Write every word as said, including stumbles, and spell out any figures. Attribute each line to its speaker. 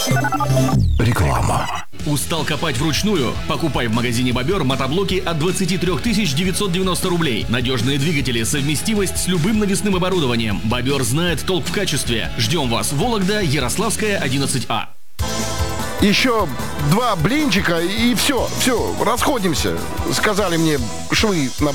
Speaker 1: Реклама.
Speaker 2: Устал копать вручную? Покупай в магазине «Бобер» мотоблоки от двадцати трёх тысяч девятисот девяноста рублей. Надежные двигатели, совместимость с любым навесным оборудованием. «Бобер» знает толк в качестве. Ждем вас. Вологда, Ярославская, одиннадцать А.
Speaker 3: Еще два блинчика и все, все, расходимся. Сказали мне швы на